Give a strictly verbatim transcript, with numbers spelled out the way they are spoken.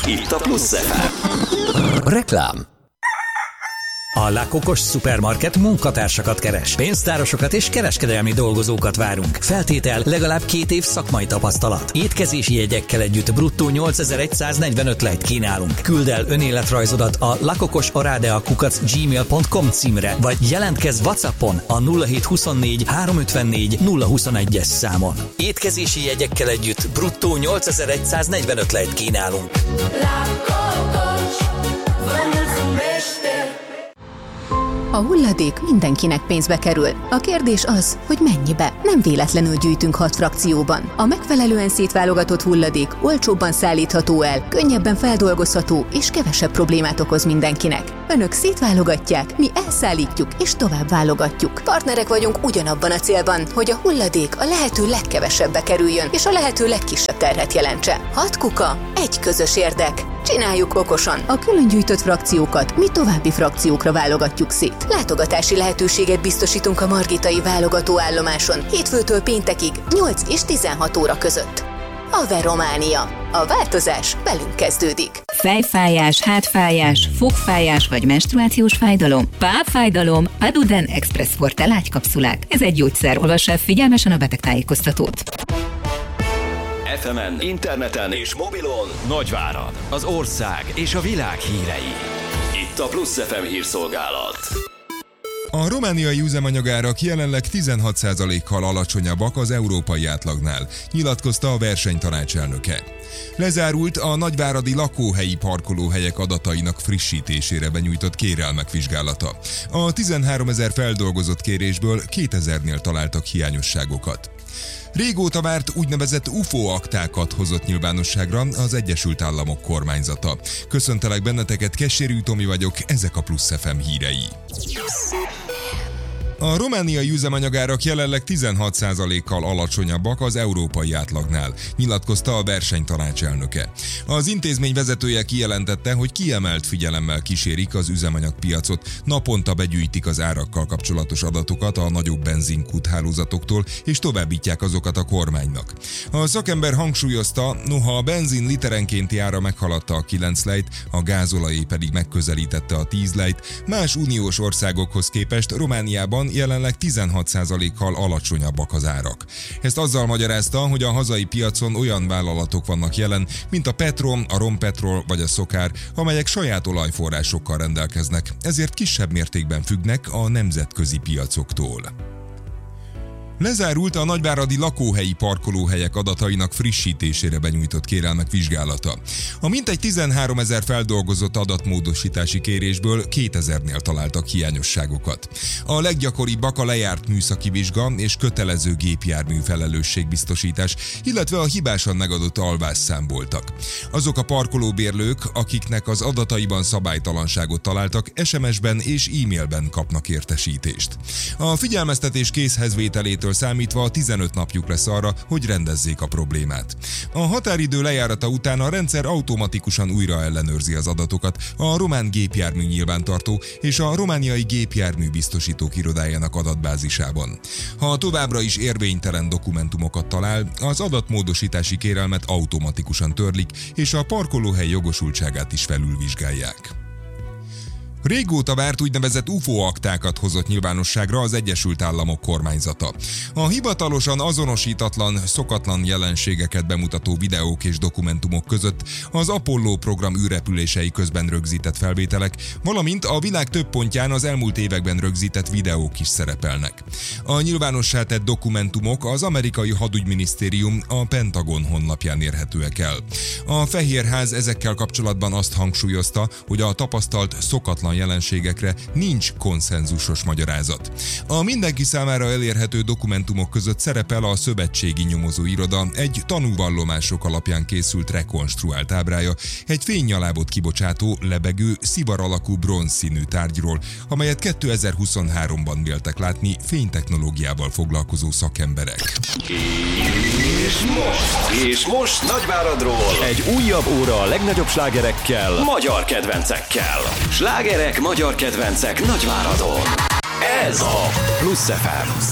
Itt a Plusz ef em. Reklám. A La Cocos Supermarket munkatársakat keres. Pénztárosokat és kereskedelmi dolgozókat várunk. Feltétel legalább két év szakmai tapasztalat. Étkezési jegyekkel együtt bruttó nyolcezer-száznegyvenöt lejt kínálunk. Küld el önéletrajzodat a lakokosarádea kukac gmail pont com címre, vagy jelentkezz WhatsAppon a nulla hét huszonnégy háromszázötvennégy nulla huszonegyes számon. Étkezési jegyekkel együtt bruttó nyolcezer-száznegyvenöt lejt kínálunk. La Cocos, vă mulțumește! A hulladék mindenkinek pénzbe kerül. A kérdés az, hogy mennyibe. Nem véletlenül gyűjtünk hat frakcióban. A megfelelően szétválogatott hulladék olcsóbban szállítható el, könnyebben feldolgozható és kevesebb problémát okoz mindenkinek. Önök szétválogatják, mi elszállítjuk és tovább válogatjuk. Partnerek vagyunk ugyanabban a célban, hogy a hulladék a lehető legkevesebbe kerüljön és a lehető legkisebb terhet jelentse. Hat kuka, egy közös érdek. Csináljuk okosan. A külön gyűjtött frakciókat mi további frakciókra válogatjuk szét. Látogatási lehetőséget biztosítunk a Margitai válogatóállomáson hétfőtől péntekig nyolc és tizenhat óra között. Aver Románia. A változás velünk kezdődik. Fejfájás, hátfájás, fogfájás vagy menstruációs fájdalom, pápfájdalom, Aduden Express Forte lágykapszulák. Ez egy gyógyszer. Olvass el figyelmesen a betegtájékoztatót. ef emen, interneten és mobilon Nagyvárad, az ország és a világ hírei. Itt a Plusz ef em hírszolgálat. A romániai üzemanyagárak jelenleg tizenhat százalékkal alacsonyabbak az európai átlagnál, nyilatkozta a versenytanács elnöke. Lezárult a nagyváradi lakóhelyi parkolóhelyek adatainak frissítésére benyújtott kérelmek vizsgálata. A tizenháromezer feldolgozott kérésből kétezernél találtak hiányosságokat. Régóta várt úgynevezett u f o aktákat hozott nyilvánosságra az Egyesült Államok kormányzata. Köszöntelek benneteket, Kessérű Tomi vagyok, ezek a Plusz ef em hírei. A romániai üzemanyagárak jelenleg tizenhat százalékkal alacsonyabbak az európai átlagnál, nyilatkozta a versenytanács elnöke. Az intézmény vezetője kijelentette, hogy kiemelt figyelemmel kísérik az üzemanyagpiacot, naponta begyűjtik az árakkal kapcsolatos adatokat a nagyobb benzinkút hálózatoktól, és továbbítják azokat a kormánynak. A szakember hangsúlyozta, noha a benzin literenkénti ára meghaladta a kilenc lejt, a gázolajé pedig megközelítette a tíz lejt, más uniós országokhoz képest Romániában jelenleg tizenhat százalékkal alacsonyabbak az árak. Ezt azzal magyarázta, hogy a hazai piacon olyan vállalatok vannak jelen, mint a Petrom, a Rompetrol vagy a Szokár, amelyek saját olajforrásokkal rendelkeznek, ezért kisebb mértékben függnek a nemzetközi piacoktól. Lezárult a nagyváradi lakóhelyi parkolóhelyek adatainak frissítésére benyújtott kérelmek vizsgálata. A mintegy tizenháromezer feldolgozott adatmódosítási kérésből kétezernél találtak hiányosságokat. A leggyakoribbak a lejárt műszaki vizsga és kötelező gépjármű felelősségbiztosítás, illetve a hibásan megadott alvásszám voltak. Azok a parkolóbérlők, akiknek az adataiban szabálytalanságot találtak, es em es-ben és e-mailben kapnak értesítést. A figyelmeztetés készhezvételét számítva tizenöt napjuk lesz arra, hogy rendezzék a problémát. A határidő lejárata után a rendszer automatikusan újra ellenőrzi az adatokat a román gépjármű nyilvántartó és a romániai gépjármű biztosítók irodájának adatbázisában. Ha továbbra is érvénytelen dokumentumokat talál, az adatmódosítási kérelmet automatikusan törlik, és a parkolóhely jogosultságát is felülvizsgálják. Régóta várt úgynevezett u f o aktákat hozott nyilvánosságra az Egyesült Államok kormányzata. A hivatalosan azonosítatlan, szokatlan jelenségeket bemutató videók és dokumentumok között az Apollo program űrrepülései közben rögzített felvételek, valamint a világ több pontján az elmúlt években rögzített videók is szerepelnek. A nyilvánossá tett dokumentumok az amerikai hadügyminisztérium, a Pentagon honlapján érhetőek el. A Fehérház ezekkel kapcsolatban azt hangsúlyozta, hogy a tapasztalt szokatlan jelenségekre nincs konszenzusos magyarázat. A mindenki számára elérhető dokumentumok között szerepel a szövetségi nyomozóiroda egy tanúvallomások alapján készült rekonstruált ábrája egy fénnyalábot kibocsátó, lebegő, szivar alakú bronzszínű tárgyról, amelyet kétezer-huszonháromban véltek látni fénytechnológiával foglalkozó szakemberek. És most, és most Nagyváradról egy újabb óra a legnagyobb slágerekkel, magyar kedvencekkel. Slágerek, magyar kedvencek Nagyváradon. Ez a Plusz ef em.